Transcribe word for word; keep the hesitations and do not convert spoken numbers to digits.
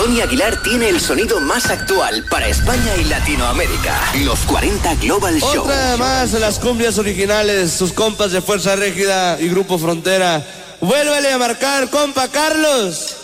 Tony Aguilar tiene el sonido más actual para España y Latinoamérica. Los cuarenta Global Show. Otra más de las cumbias originales, sus compas de Fuerza Régida y Grupo Frontera. Vuélvele a marcar, compa Carlos.